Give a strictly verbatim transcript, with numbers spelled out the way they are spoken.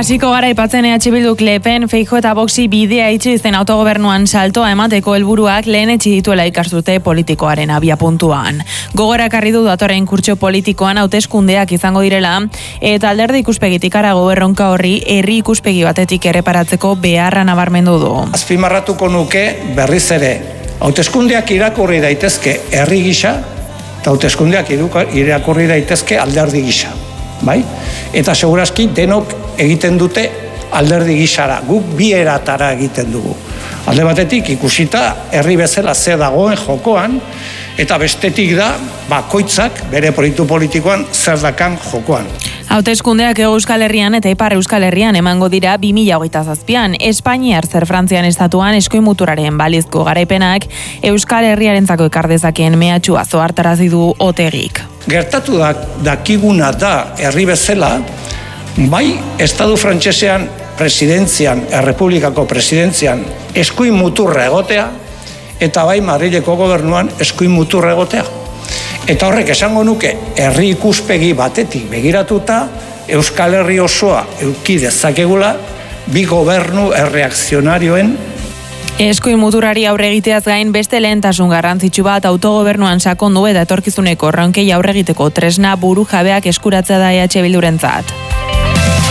Hasiko gara aipatzen E H Bilduk Le Pen, Feijóo eta Voxi bidea itxi zen autogobernuan saltoa emateko helburuak lehenetsi dituela ikasdute politikoaren abiapuntuan. Gogora ekarri du datorren kurtso politikoan hauteskundeak izango direla eta alderdi ikuspegitik harago erronka horri herri ikuspegi batetik erreparatzeko beharra nabarmendu du. Azpimarratuko nuke berriz ere hauteskundeak irakurri daitezke herri gisa eta hauteskundeak irakurri daitezke alderdi gisa. Bai? Eta segurazki denok egiten dute alderdi gisara, guk bi eratara egiten dugu. Alde batetik ikusita herri bezala ze dagoen jokoan, eta bestetik da bakoitzak bere proiektu politikoan zer dakan jokoan. Hauteskundeak Hego Euskal Herrian eta Ipar Euskal Herrian emango dira bi mila hogeita zazpian. Espainiar zer Frantzian estatuan eskuin muturraren balizko garaipenak Euskal Herriarentzako ekar dezakeen mehatxua zohartarazi du Otegik. Gertatu da, dakiguna da herri bezala, bai Estatu frantsesean presidentzian, errepublikako presidentzian eskuin muturra egotea, eta bai Madrileko gobernuan eskuin muturra egotea. Eta horrek esango nuke herri ikuspegi batetik begiratuta Euskal Herri osoa eduki dezakegula bi gobernu erreakzionarioen. Eskuin muturrari aurre egiteaz gain beste lehentasun garrantzitsu bat autogobernuan sakondu eta etorkizuneko erronkei aurre egiteko tresna burujabeak eskuratzea da E H Bildurentzat.